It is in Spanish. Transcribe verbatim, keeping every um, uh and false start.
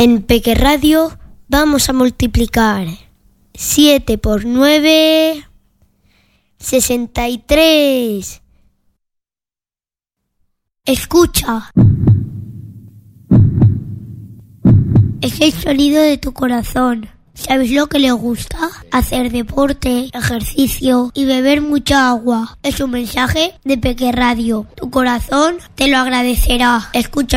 En Peque Radio vamos a multiplicar siete por nueve, sesenta y tres. Escucha. Es el sonido de tu corazón. ¿Sabes lo que le gusta? Hacer deporte, ejercicio y beber mucha agua. Es un mensaje de Peque Radio. Tu corazón te lo agradecerá. Escucha.